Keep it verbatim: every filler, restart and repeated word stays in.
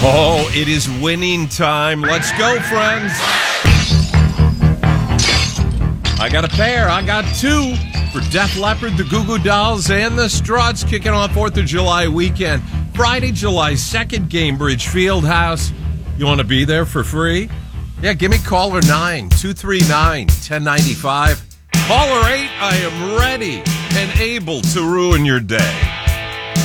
Oh, it is winning time. Let's go, friends. I got a pair. I got two for Def Leppard, the Goo Goo Dolls, and the Struts kicking off fourth of July weekend. Friday, July second, Gainbridge Fieldhouse. You want to be there for free? Yeah, give me caller nine, two three nine, one oh nine five. Caller eight, I am ready and able to ruin your day.